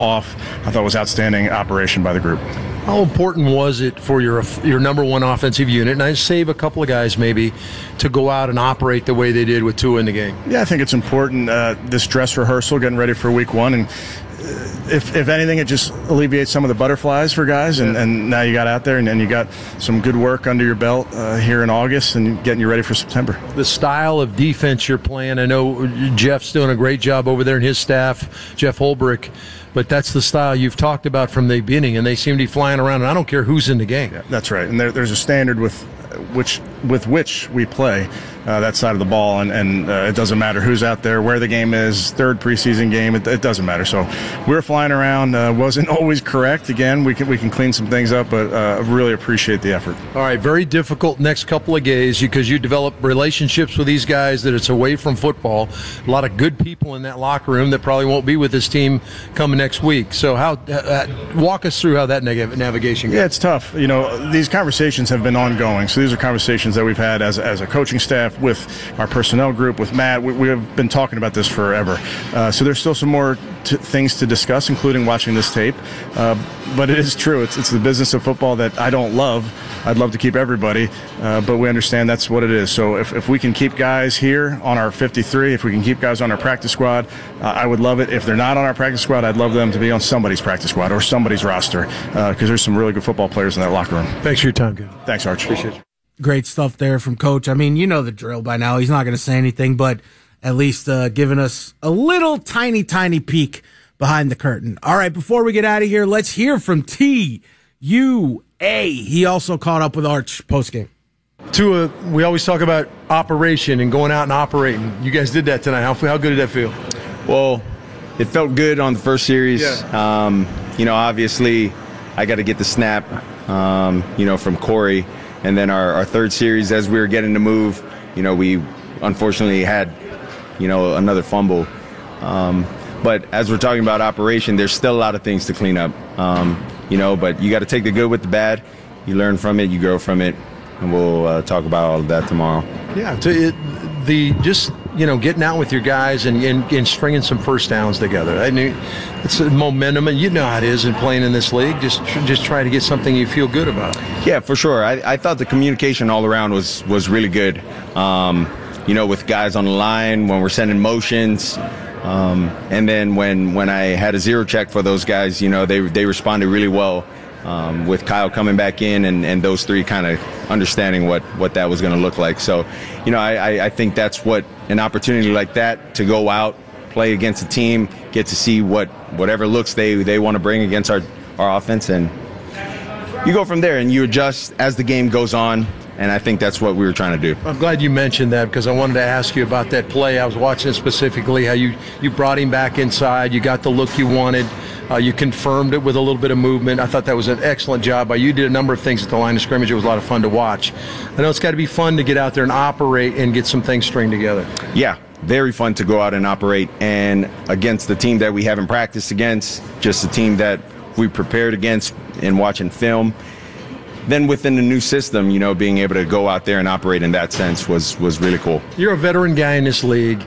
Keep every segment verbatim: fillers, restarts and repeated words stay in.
off. I thought it was outstanding operation by the group. How important was it for your your number one offensive unit, and I save a couple of guys maybe, to go out and operate the way they did with Tua in the game? Yeah, I think it's important, uh, this dress rehearsal, getting ready for week one, and if if anything, it just alleviates some of the butterflies for guys, and, and now you got out there, and, and you got some good work under your belt uh, here in August and getting you ready for September. The style of defense you're playing, I know Jeff's doing a great job over there and his staff, Jeff Holbrick, but that's the style you've talked about from the beginning, and they seem to be flying around, and I don't care who's in the game. Yeah, that's right, and there, there's a standard with which with which we play uh, that side of the ball, and, and uh, it doesn't matter who's out there, where the game is, third preseason game, it, it doesn't matter. So we're flying around, uh, wasn't always correct. Again, we can we can clean some things up, but I uh, really appreciate the effort. All right, very difficult next couple of days because you develop relationships with these guys that it's away from football. A lot of good people in that locker room that probably won't be with this team coming next week. So how uh, walk us through how that nav- navigation goes. Yeah, it's tough. You know, these conversations have been ongoing. So these are conversations that we've had as, as a coaching staff with our personnel group, with Matt. We, we have been talking about this forever. Uh, so there's still some more t- things to discuss, including watching this tape. Uh, but it is true. It's, it's the business of football that I don't love. I'd love to keep everybody, uh, but we understand that's what it is. So if, if we can keep guys here on our fifty-three, if we can keep guys on our practice squad, uh, I would love it. If they're not on our practice squad, I'd love them to be on somebody's practice squad or somebody's roster, because uh, there's some really good football players in that locker room. Thanks for your time, Kevin. Thanks, Arch. Appreciate it. Great stuff there from Coach. I mean, you know the drill by now. He's not going to say anything, but at least uh, giving us a little tiny, tiny peek behind the curtain. All right, before we get out of here, let's hear from T U A. He also caught up with Arch postgame. Tua, we always talk about operation and going out and operating. You guys did that tonight. How, how good did that feel? Well, it felt good on the first series. Yeah. Um, you know, obviously, I got to get the snap, um, you know, from Corey. And then our, our third series, as we were getting to move, you know, we unfortunately had, you know, another fumble. Um, but as we're talking about operation, there's still a lot of things to clean up, um, you know, but you got to take the good with the bad. You learn from it, you grow from it, and we'll uh, talk about all of that tomorrow. Yeah, to it, the just, you know, getting out with your guys and, and, and stringing some first downs together. I mean, it's a momentum, and you know how it is in playing in this league. Just just try to get something you feel good about. Yeah, for sure. I, I thought the communication all around was, was really good. Um, you know, with guys on the line, when we're sending motions. Um, and then when, when I had a zero check for those guys, you know, they they responded really well. Um, with Kyle coming back in and, and those three kind of understanding what, what that was going to look like. So, you know, I, I think that's what an opportunity like that to go out, play against a team, get to see what whatever looks they, they want to bring against our, our offense. And you go from there and you adjust as the game goes on. And I think that's what we were trying to do. I'm glad you mentioned that because I wanted to ask you about that play. I was watching it specifically, how you, you brought him back inside. You got the look you wanted. Uh, you confirmed it with a little bit of movement. I thought that was an excellent job by you. You did a number of things at the line of scrimmage. It was a lot of fun to watch. I know it's got to be fun to get out there and operate and get some things stringed together. Yeah, very fun to go out and operate. And against the team that we haven't practiced against, just a team that we prepared against in watching film. Then within the new system, you know, being able to go out there and operate in that sense was, was really cool. You're a veteran guy in this league.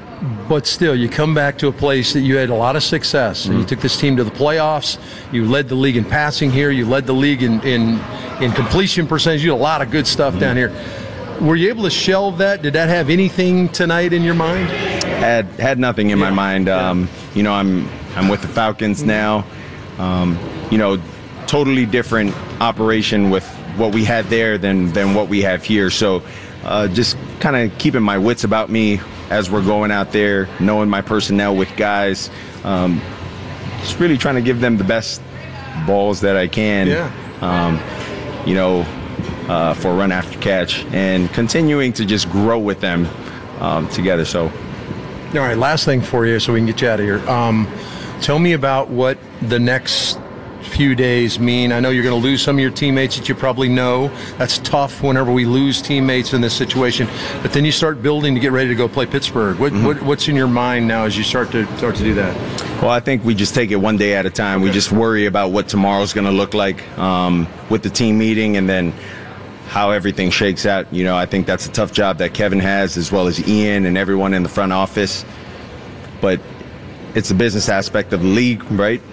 But still, you come back to a place that you had a lot of success. Mm-hmm. You took this team to the playoffs. You led the league in passing here. You led the league in, in, in completion percentage. You had a lot of good stuff mm-hmm. down here. Were you able to shelve that? Did that have anything tonight in your mind? Had had nothing in yeah. my mind. Um, yeah. You know, I'm I'm with the Falcons mm-hmm. now. Um, you know, totally different operation with what we had there than than what we have here. So, uh, just kind of keeping my wits about me as we're going out there, knowing my personnel with guys, um, just really trying to give them the best balls that I can, yeah. um, you know, uh, for run after catch, and continuing to just grow with them um, together. So, all right, last thing for you so we can get you out of here. Um, tell me about what the next few days mean. I know you're going to lose some of your teammates that you probably know. That's tough whenever we lose teammates in this situation. But then you start building to get ready to go play Pittsburgh. What, mm-hmm. what what's in your mind now as you start to start to do that? Well, I think we just take it one day at a time. Okay. We just worry about what tomorrow's going to look like um, with the team meeting, and then how everything shakes out. You know, I think that's a tough job that Kevin has, as well as Ian and everyone in the front office. But it's the business aspect of the league, right?